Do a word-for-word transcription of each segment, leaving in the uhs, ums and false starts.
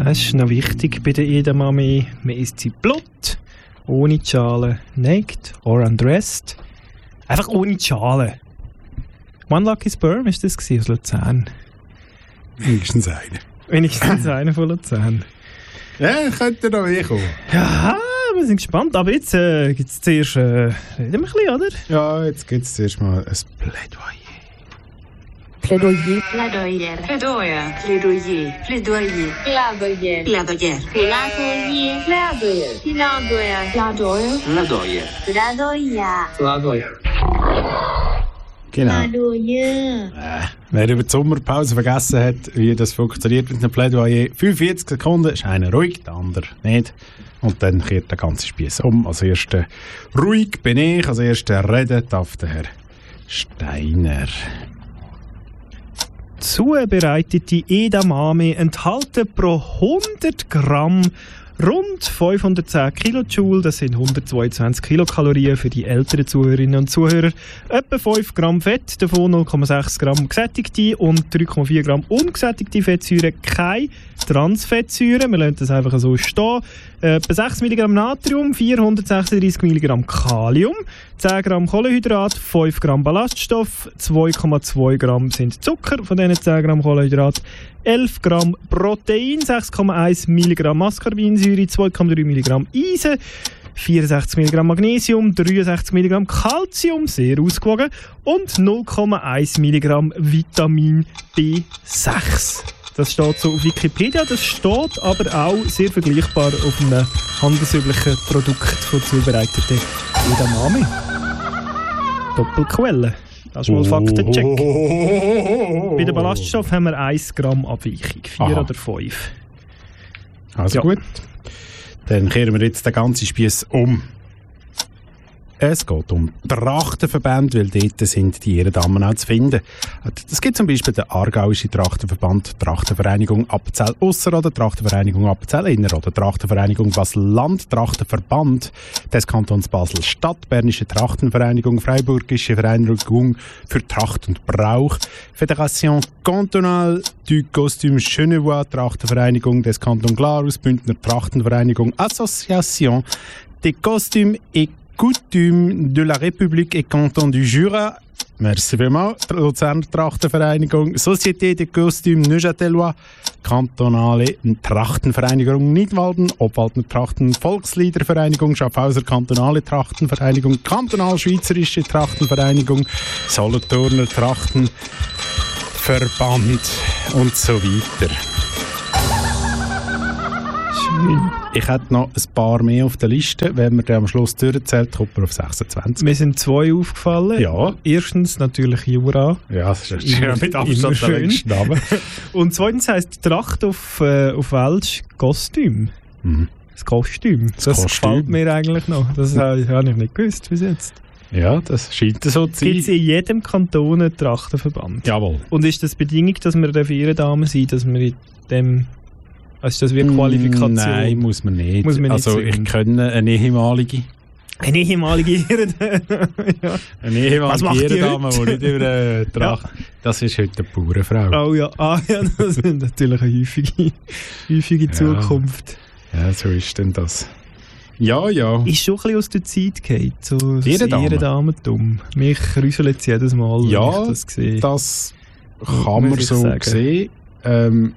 Das ist noch wichtig bei der Edamame. Man isst sie Blut, ohne die Schale, naked or undressed. Einfach ohne die Schale. One Lucky Sperm, ist das aus Luzern? Wenigstens einer. Wenigstens einer von Luzern. Ja, könnte noch kommen. Ja, wir sind gespannt. Aber jetzt äh, gibt es zuerst... Äh, reden wir ein bisschen, oder? Ja, jetzt gibt es zuerst mal ein Plädoyer. Plädoyer. Plädoyer. Plädoyer. Plädoyer. Plädoyer. Plädoyer. Plädoyer. Plädoyer. Plädoyer. Plädoyer. Plädoyer. Plädoyer. Plädoyer. Genau. Plädoyer. Äh, wer über die Sommerpause vergessen hat, wie das funktioniert mit einem Plädoyer, fünfundvierzig Sekunden ist einer ruhig, der andere nicht. Und dann kehrt der ganze Spieß um. Als erster ruhig bin ich, als erster reden darf der Herr Steiner. Zubereitete Edamame enthalten pro hundert Gramm rund fünfhundertzehn Kilojoule, das sind hundertzweiundzwanzig Kilokalorien für die älteren Zuhörerinnen und Zuhörer. Etwa fünf Gramm Fett, davon null Komma sechs Gramm gesättigte und drei Komma vier Gramm ungesättigte Fettsäuren, keine Transfettsäuren, wir lassen das einfach so stehen. Etwa sechs Milligramm Natrium, vierhundertsechsunddreißig Milligramm Kalium, zehn Gramm Kohlenhydrat, fünf Gramm Ballaststoff, zwei Komma zwei Gramm sind Zucker, von diesen zehn Gramm Kohlenhydrat, elf Gramm Protein, sechs Komma eins Milligramm Ascorbinsäure, zwei Komma drei Milligramm Eisen, vierundsechzig Milligramm Magnesium, dreiundsechzig Milligramm Calcium, sehr ausgewogen, und null Komma eins Milligramm Vitamin B sechs. Das steht so auf Wikipedia, das steht aber auch sehr vergleichbar auf einem handelsüblichen Produkt von zubereiteten Edamame. Doppelquelle. Das ist mal Faktencheck. Bei den Ballaststoffen haben wir ein Gramm Abweichung. vier Aha. oder fünf. Also Ja. gut. Dann kehren wir jetzt den ganzen Spieß um. Es geht um Trachtenverbände, weil dort sind die Ehrendamen auch zu finden. Es gibt zum Beispiel den Aargauischen Trachtenverband, Trachtenvereinigung Appenzell Ausser oder Trachtenvereinigung Appenzell Inner oder Trachtenvereinigung Basel-Land, Trachtenverband des Kantons Basel-Stadt, Bernische Trachtenvereinigung, Freiburgische Vereinigung für Tracht und Brauch, Fédération Cantonale du Costume Genevois, Trachtenvereinigung des Kantons Glarus, Bündner Trachtenvereinigung, Association des Costumes et Coutume de la République et Canton du Jura. Merci vielmals. Luzerner Trachtenvereinigung, Société des Costumes Neuchâtelois, Kantonale Trachtenvereinigung Nidwalden, Obwaldner Trachten Volksliedervereinigung, Schaffhauser Kantonale Trachtenvereinigung, Kantonal-Schweizerische Trachtenvereinigung, Solothurner Trachtenverband und so weiter. Schön. Ich hätte noch ein paar mehr auf der Liste. Wenn man dann am Schluss durchzählt, kommt man auf sechsundzwanzig. Mir sind zwei aufgefallen. Ja. Erstens natürlich Jura. Ja, das ist Immer- ja mit immer Abstand der schön. längste Name. Und zweitens heisst Tracht auf, äh, auf Welsch Kostüm. Mhm. Das Kostüm. Das, Das gefällt Kostüm. mir eigentlich noch. Das habe ich habe ich nicht gewusst bis jetzt. Ja, das scheint so zu Gibt es sein. in jedem Kanton einen Trachtenverband? Jawohl. Und ist das Bedingung, dass wir eine Ehrendame sind, dass wir in dem... Also ist das wie eine Qualifikation? Nein, muss man nicht. Muss man nicht also zwingend. ich kenne eine ehemalige. Eine ehemalige Ehrendame. Ja. Eine Was macht ehemalige die Ehrendame, die heute? nicht über eine Tracht... Das ist heute eine Bauernfrau. Oh ja, ah, ja, das ist natürlich eine häufige, häufige Zukunft. Ja, so ist denn das. Ja, ja. Ist schon ein bisschen aus der Zeit gefallen, so das Ehrendame? Ehrendamentum. Mich rüsselt es jedes Mal, wenn Ja, ich das sehe. Das Muss kann man ich so sagen. sehen. Ähm,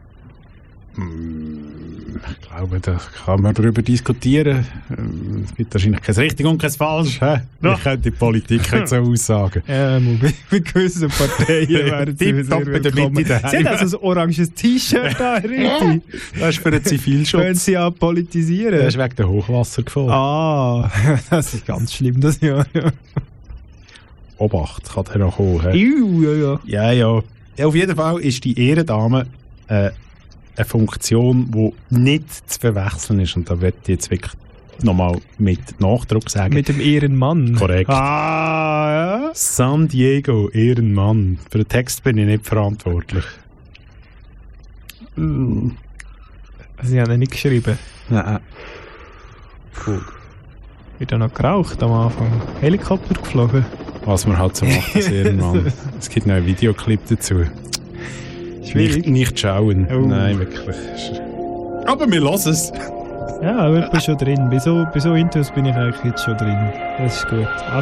ich glaube, da kann man darüber diskutieren. Ähm, Es gibt wahrscheinlich kein richtig und kein falsch. Hä? Ja. Ich könnte die Politik jetzt so aussagen. Ja, mal bei, bei gewissen Parteien wären sie Tipptopp sehr in der willkommen. Mitte daheim. Sie haben also ein oranges T-Shirt da, richtig. Das ist für den Können Zivilschutz. sie ja politisieren. Der ist wegen der Hochwasser gefallen. Ah, das ist ganz schlimm, das ja. ja. Obacht, kann der noch kommen. hä? Iu, ja, ja. Ja, ja. Ja, auf jeden Fall ist die Ehrendame äh, eine Funktion, die nicht zu verwechseln ist. Und da wird ich jetzt wirklich nochmal mit Nachdruck sagen. Mit dem Ehrenmann. Korrekt. Ah, ja. San Diego, Ehrenmann. Für den Text bin ich nicht verantwortlich. Mm. Sie haben ihn nicht geschrieben. Nein. Wird ja noch geraucht am Anfang. Helikopter geflogen. Was man halt so macht als Ehrenmann. Es gibt noch einen Videoclip dazu. Schwierig. Nicht, nicht schauen. Oh. Nein, wirklich. Aber wir lassen es. Ja, aber ich bin schon drin. Bei so, bei so Intus bin ich eigentlich jetzt schon drin. Das ist gut.